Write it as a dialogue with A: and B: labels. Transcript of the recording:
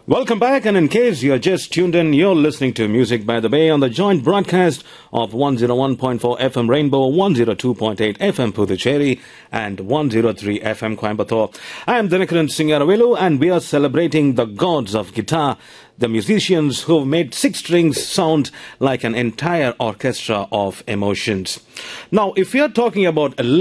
A: Welcome back, and in case you're just tuned in, you're listening to Music by the Bay on the joint broadcast of 101.4 FM Rainbow, 102.8 FM Puducherry, and 103 FM Coimbatore. I am Dinakaran Singaravelu, and we are celebrating the gods of guitar, the musicians who have made six strings sound like an entire orchestra of emotions. Now, if we are talking about a